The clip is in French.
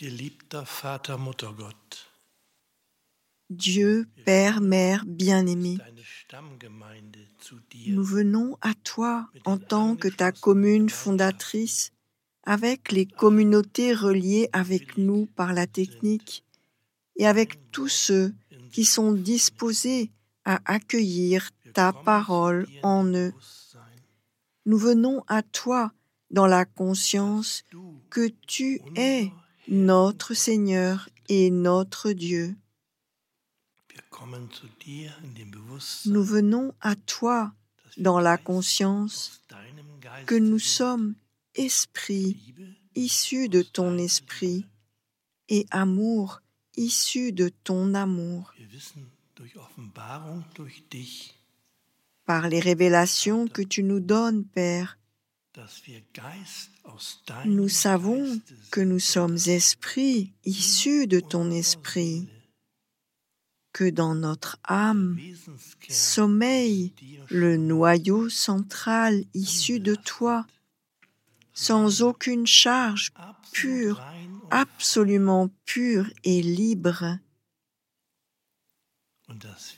Geliebter Vater, Muttergott, Dieu, Père, Mère bien-aimé, deine Stammgemeinde zu nous dir venons à toi en tant que ta commune fondatrice, avec les communautés reliées avec nous par la technique et avec tous ceux qui sont disposés à accueillir ta parole en eux. Nous venons à toi dans la conscience que tu es notre Seigneur et notre Dieu. Nous venons à toi dans la conscience que nous sommes esprit issu de ton esprit et amour issu de ton amour. Par les révélations que tu nous donnes, Père, nous savons que nous sommes esprits issus de ton esprit, que dans notre âme sommeille le noyau central issu de toi, sans aucune charge, pure, absolument pure et libre,